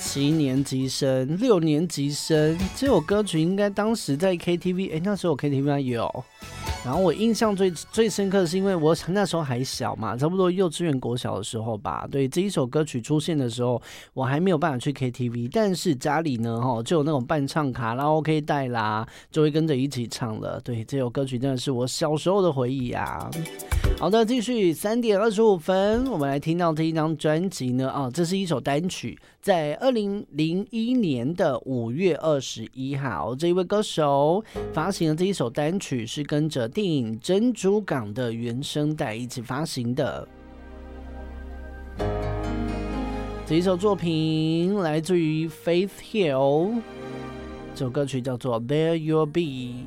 7年级生、6年级生，这首歌曲应该当时在 KTV， 那时候 KTV 有。然后我印象最深刻的是，因为我那时候还小嘛，差不多幼稚园国小的时候吧。对，这一首歌曲出现的时候，我还没有办法去 KTV， 但是家里呢就有那种伴唱卡拉 OK 带啦，就会跟着一起唱了。对，这首歌曲真的是我小时候的回忆啊。好的，继续3点25分，我们来听到这一张专辑呢，这是一首单曲，在2001年的5月21号，这一位歌手发行的这一首单曲是跟着电影《珍珠港》的原声带一起发行的。这一首作品来自于 Faith Hill， 这首歌曲叫做 There You'll Be。